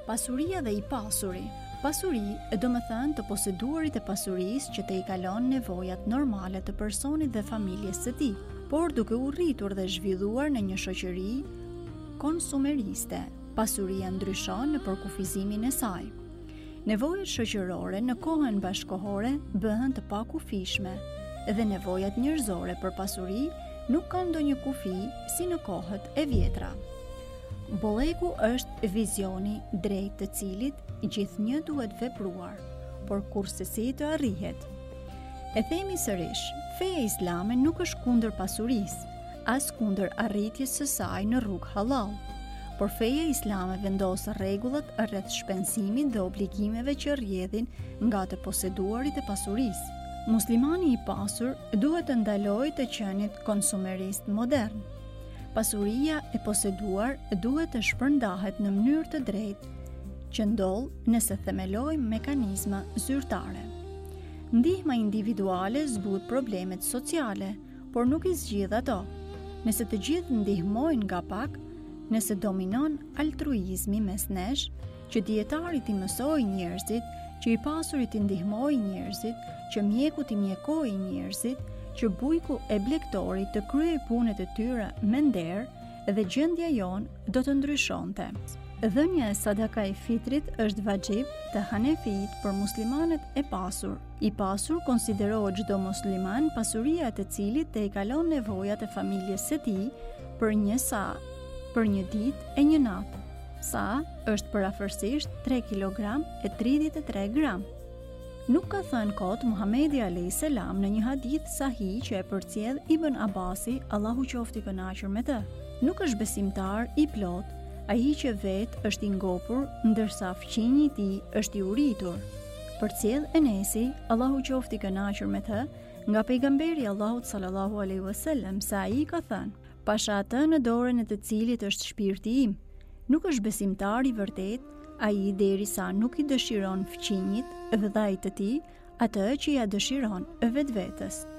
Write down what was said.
Pasuria dhe i pasuri. Pasuri do të thënë të poseduarit e pasurisë që të i kalon nevojat normale të personit dhe familjes së tij, por duke u rritur dhe zhvilluar në një shoqëri konsumeriste. Pasuria ndryshon në përkufizimin e saj. Nevojat shoqërore në kohën bashkohore bëhen të pakufishme dhe nevojat njerëzore për pasuri nuk kanë ndonjë kufi si në kohët e vjetra. Bolleku është vizioni drejt të cilit gjithnjë duhet vepruar, por kurse si të arrihet. E themi sërish, feja islame nuk është kundër pasurisë, as kundër arritjes së saj në rrugë halal, por feja islame vendos rregullat rreth shpensimit dhe obligimeve që rrjedhin nga të poseduarit e pasurisë. Muslimani i pasur duhet të ndalojë të qenit konsumerist modern. Pasuria e poseduar duhet të shpërndahet në mënyrë të drejtë, që ndodh nëse themelojmë mekanizma zyrtare. Ndihma individuale zbut problemet sociale, por nuk i zgjidh ato. Nëse të gjithë ndihmojnë nga pak, nëse dominon altruizmi mes nesh, që dietarit i mësoj njerëzit, që i pasurit i ndihmoj njerëzit, që mjeku i mjekoj njerëzit, që bujku e blektorit të kryej punët e tyre me nder dhe gjendja jonë do të ndryshonte. Dhënia e sadaka e fitrit është vajib të Hanefit për muslimanët e pasur. I pasur konsiderohet çdo musliman pasuria e të cilit të i kalon nevojat e familjes së tij për një sa, për një ditë e një natë. Sa është përafërsisht 3 kg e 33 gram. Nuk ka thënë kot Muhamedi a.s. në një hadith sahih që e përcjell Ibn Abasi, Allahu qoftë i kënaqur me të. Nuk është besimtar i plot ai që vetë është i ngopur ndërsa fëmijë i tij është i uritur. Përcjell Enesi, Allahu qoftë i kënaqur me të, nga pejgamberi Allahut sallallahu alaihi wasallam se ai ka thënë: "Pasha atë në dorën e të cilit është shpirti im, nuk është besimtar i vërtet ai derisa nuk i dëshiron fëmijët dhe dhajt të tij atë që ja dëshiron vetvetes."